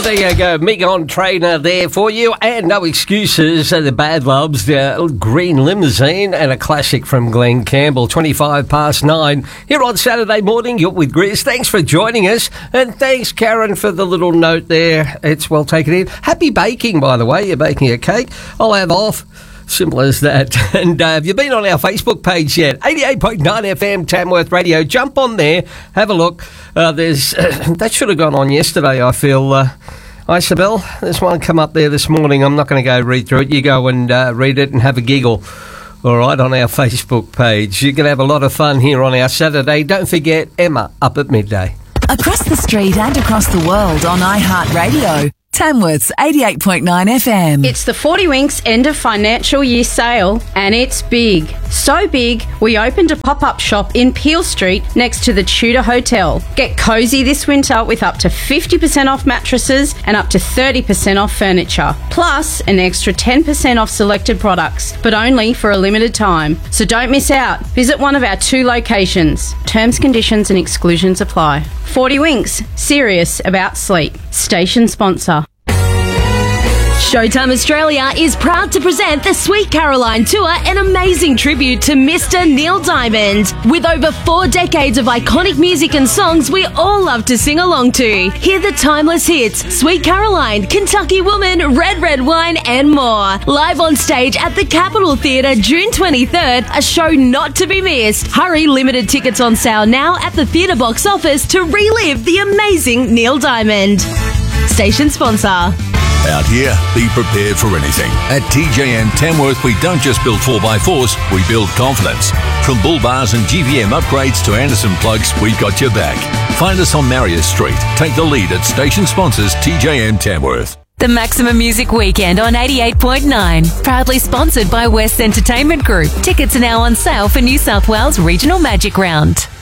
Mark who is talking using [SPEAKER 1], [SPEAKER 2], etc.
[SPEAKER 1] there you go. Megan Trainor there for you. And No Excuses, the Bad Loves, the Green Limousine, and a classic from Glenn Campbell, 9:25 here on Saturday morning. You're with Grizz. Thanks for joining us. And thanks, Karen, for the little note there. It's well taken in. Happy baking, by the way. You're baking a cake. I'll have off. Simple as that. And have you been on our Facebook page yet? 88.9 FM Tamworth Radio. Jump on there. Have a look. There's that should have gone on yesterday, I feel. Isabel, there's one come up there this morning. I'm not going to go read through it. You go and read it and have a giggle. All right, on our Facebook page. You're going to have a lot of fun here on our Saturday. Don't forget Emma up at midday.
[SPEAKER 2] Across the street and across the world on iHeartRadio. Tamworth's 88.9 FM.
[SPEAKER 3] It's the 40 Winks end of financial year sale, and it's big. So big, we opened a pop-up shop in Peel Street next to the Tudor Hotel. Get cosy this winter with up to 50% off mattresses and up to 30% off furniture. Plus, an extra 10% off selected products, but only for a limited time. So don't miss out. Visit one of our 2 locations. Terms, conditions and exclusions apply. 40 Winks, serious about sleep. Station sponsor.
[SPEAKER 4] Showtime Australia is proud to present the Sweet Caroline Tour, an amazing tribute to Mr. Neil Diamond. With over 4 decades of iconic music and songs we all love to sing along to. Hear the timeless hits, Sweet Caroline, Kentucky Woman, Red Red Wine and more. Live on stage at the Capitol Theatre June 23rd, a show not to be missed. Hurry, limited tickets on sale now at the theatre box office to relive the amazing Neil Diamond. Station sponsor.
[SPEAKER 5] Out here, be prepared for anything. At TJM Tamworth, we don't just build 4x4s, we build confidence. From bull bars and GVM upgrades to Anderson plugs, we've got your back. Find us on Marius Street. Take the lead at station sponsors TJM Tamworth.
[SPEAKER 4] The Maximum Music Weekend on 88.9. Proudly sponsored by West Entertainment Group. Tickets are now on sale for New South Wales Regional Magic Round.